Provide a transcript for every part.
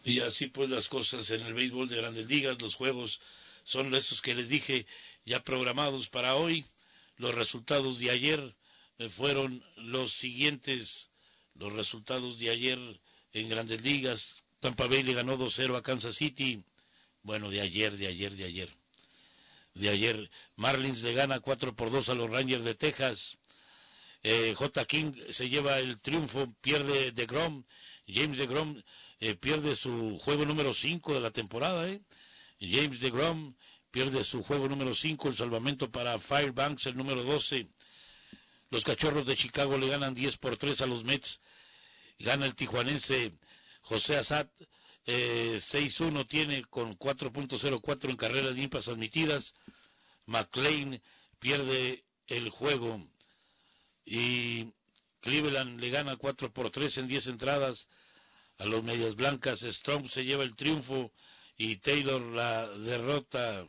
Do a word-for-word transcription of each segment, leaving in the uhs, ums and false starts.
Y así pues las cosas en el béisbol de Grandes Ligas. Los juegos son estos que les dije ya programados para hoy. Los resultados de ayer eh, fueron los siguientes. Los resultados de ayer en Grandes Ligas. Tampa Bay le ganó dos cero a Kansas City. Bueno, de ayer, de ayer, de ayer. De ayer. Marlins le gana cuatro por dos a los Rangers de Texas. Eh, J. King se lleva el triunfo, pierde DeGrom. James DeGrom eh, pierde su juego número cinco de la temporada. Eh. James DeGrom pierde su juego número cinco, el salvamento para Fairbanks, el número doce. Los Cachorros de Chicago le ganan diez por tres a los Mets. Gana el tijuanense José Assad, eh, seis uno tiene con cuatro punto cero cuatro en carreras limpias admitidas. McLean pierde el juego. Y Cleveland le gana cuatro por tres en diez entradas a los Medias Blancas. Strong se lleva el triunfo y Taylor la derrota.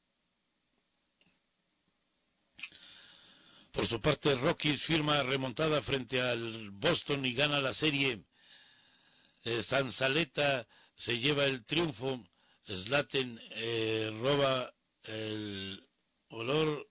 Por su parte, Rockies firma remontada frente al Boston y gana la serie. Eh, Sansaleta se lleva el triunfo. Slaten eh, roba el olor.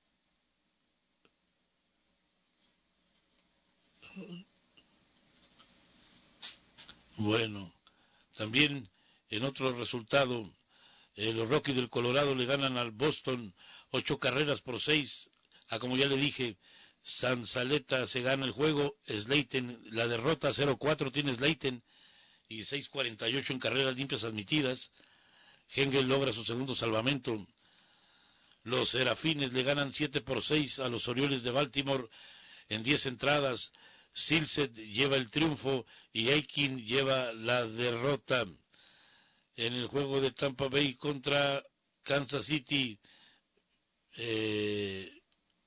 Bueno, también en otro resultado, eh, los Rockies del Colorado le ganan al Boston ocho carreras por seis. Ah, como ya le dije, Sansaleta se gana el juego, Slaten la derrota, cero cuatro tiene Slaten y seis cuarenta y ocho en carreras limpias admitidas. Hengel logra su segundo salvamento. Los Serafines le ganan siete por seis a los Orioles de Baltimore en diez entradas. Silset lleva el triunfo y Aikin lleva la derrota. En el juego de Tampa Bay contra Kansas City, eh,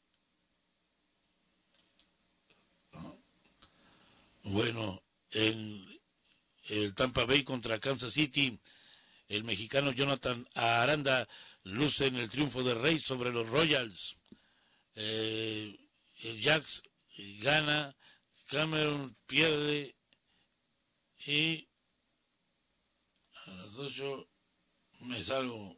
bueno, en el Tampa Bay contra Kansas City, el mexicano Jonathan Aranda luce en el triunfo de Reyes sobre los Royals. Eh, el Jacks gana, Cameron pierde y a las ocho me salgo.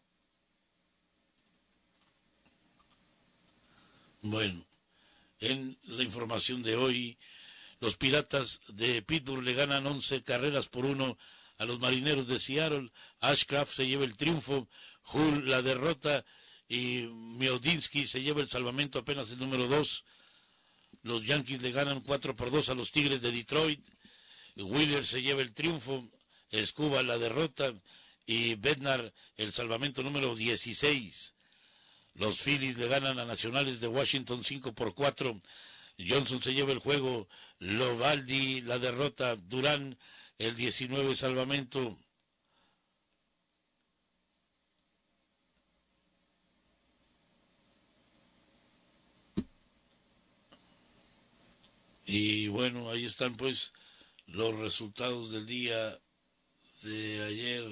Bueno, en la información de hoy, los Piratas de Pittsburgh le ganan once carreras por uno a los Marineros de Seattle. Ashcraft se lleva el triunfo, Hull la derrota y Miodinsky se lleva el salvamento, apenas el número dos. Los Yankees le ganan cuatro por dos a los Tigres de Detroit. Wheeler se lleva el triunfo, Escuba la derrota y Bednar el salvamento número dieciséis. Los Phillies le ganan a Nacionales de Washington cinco por cuatro. Johnson se lleva el juego, Lovaldi la derrota, Durán el diecinueve salvamento. Y bueno, ahí están pues los resultados del día de ayer.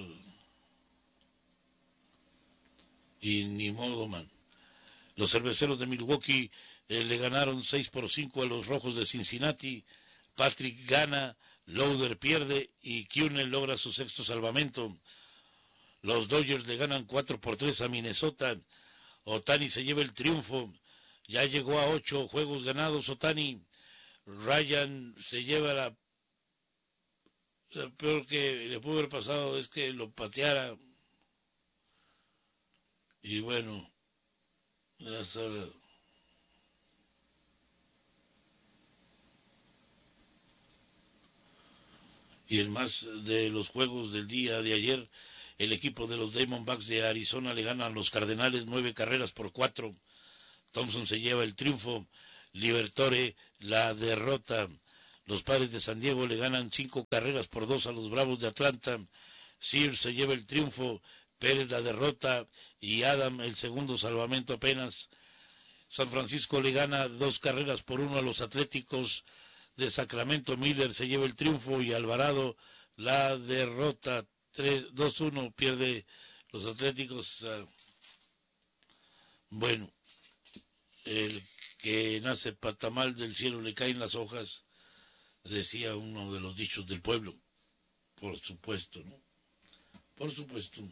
Y ni modo, man. Los Cerveceros de Milwaukee eh, le ganaron seis por cinco a los Rojos de Cincinnati. Patrick gana, Lauder pierde y Kuhnel logra su sexto salvamento. Los Dodgers le ganan cuatro por tres a Minnesota. Ohtani se lleva el triunfo. Ya llegó a ocho juegos ganados Ohtani. Ryan se lleva la... Lo peor que le pudo haber pasado es que lo pateara. Y bueno, ya sabe. Y en más de los juegos del día de ayer, el equipo de los Diamondbacks de Arizona le gana a los Cardenales nueve carreras por cuatro. Thompson se lleva el triunfo, Liberatore la derrota. Los Padres de San Diego le ganan cinco carreras por dos a los Bravos de Atlanta. Sears se lleva el triunfo, Pérez la derrota y Adam el segundo salvamento apenas. San Francisco le gana dos carreras por uno a los Atléticos de Sacramento. Miller se lleva el triunfo y Alvarado la derrota. dos uno pierde los Atléticos. Uh, bueno, el que nace patamal del cielo le caen las hojas, decía uno de los dichos del pueblo, por supuesto, ¿no? Por supuesto.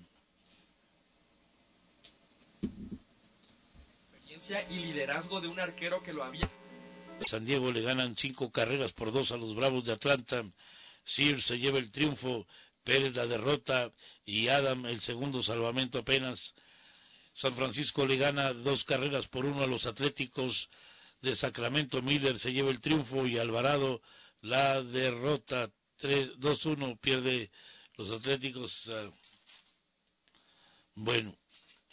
Experiencia y liderazgo de un arquero que lo había... San Diego le ganan cinco carreras por dos a los Bravos de Atlanta. Sears se lleva el triunfo, Pérez la derrota y Adam el segundo salvamento apenas. San Francisco le gana dos carreras por uno a los Atléticos de Sacramento. Miller se lleva el triunfo y Alvarado la derrota. dos uno pierde los Atléticos. Uh, bueno.